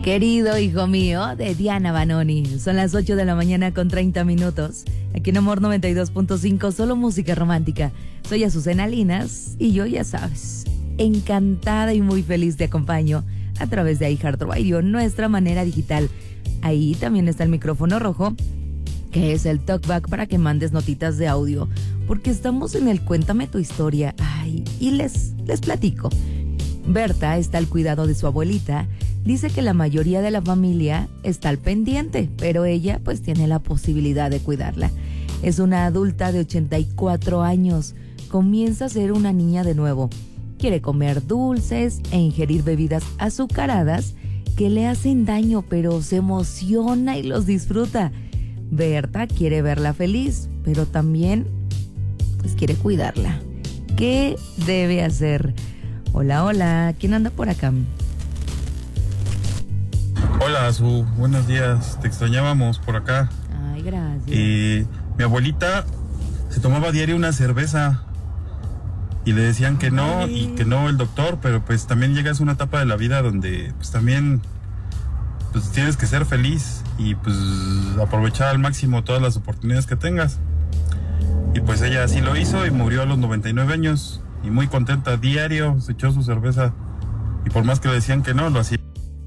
Querido hijo mío, de Diana Banoni. Son las 8 de la mañana con 30 minutos. Aquí en Amor 92.5, solo música romántica. Soy Azucena Linas y yo, ya sabes, encantada y muy feliz te acompaño a través de iHeartRadio, nuestra manera digital. Ahí también está el micrófono rojo, que es el talkback para que mandes notitas de audio, porque estamos en el Cuéntame tu historia. Ay, y les platico. Berta está al cuidado de su abuelita. Dice que la mayoría de la familia está al pendiente, pero ella pues tiene la posibilidad de cuidarla. Es una adulta de 84 años. Comienza a ser una niña de nuevo. Quiere comer dulces e ingerir bebidas azucaradas que le hacen daño, pero se emociona y los disfruta. Berta quiere verla feliz, pero también pues quiere cuidarla. ¿Qué debe hacer? Hola, hola, ¿quién anda por acá? Hola, Azu, buenos días, te extrañábamos por acá. Ay, gracias. Mi abuelita se tomaba diario una cerveza y le decían que no, y que no el doctor, pero pues también llegas a una etapa de la vida donde pues también pues tienes que ser feliz y pues aprovechar al máximo todas las oportunidades que tengas. Y pues ella así lo hizo y murió a los 99 años y muy contenta, diario se echó su cerveza y por más que le decían que no, lo hacía.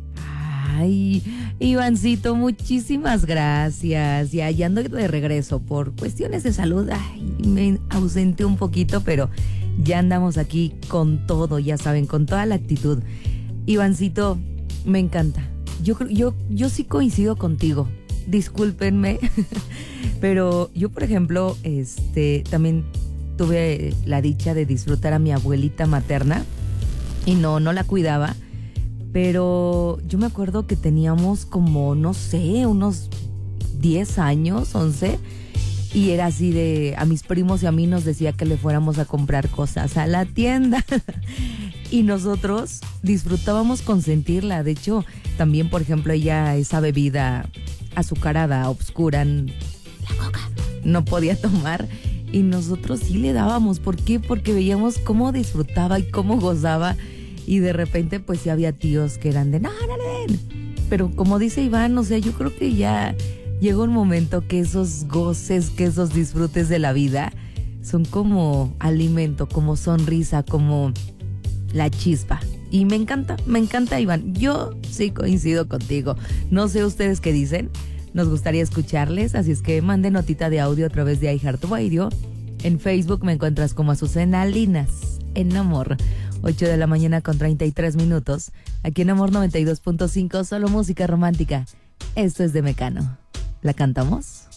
Ay, Ivancito, muchísimas gracias. Ya ando de regreso por cuestiones de salud. Ay, me ausenté un poquito, pero ya andamos aquí con todo, ya saben, con toda la actitud. Ivancito, me encanta. Yo sí coincido contigo. Discúlpenme, pero yo, por ejemplo, también tuve la dicha de disfrutar a mi abuelita materna y no la cuidaba. Pero yo me acuerdo que teníamos como, no sé, unos 10 años, 11, y era así de, a mis primos y a mí nos decía que le fuéramos a comprar cosas a la tienda. Y nosotros disfrutábamos consentirla. De hecho, también, por ejemplo, ella, esa bebida azucarada, obscura, la coca, no podía tomar. Y nosotros sí le dábamos. ¿Por qué? Porque veíamos cómo disfrutaba y cómo gozaba. Y de repente pues sí había tíos que eran de no le den. Pero como dice Iván, o sea, yo creo que ya llega un momento que esos goces, que esos disfrutes de la vida son como alimento, como sonrisa, como la chispa. Y me encanta Iván. Yo sí coincido contigo. No sé ustedes qué dicen. Nos gustaría escucharles, así es que manden notita de audio a través de iHeartRadio. En Facebook me encuentras como Azucena Linas, en Amor. 8 de la mañana con 33 minutos. Aquí en Amor 92.5, solo música romántica. Esto es de Mecano. ¿La cantamos?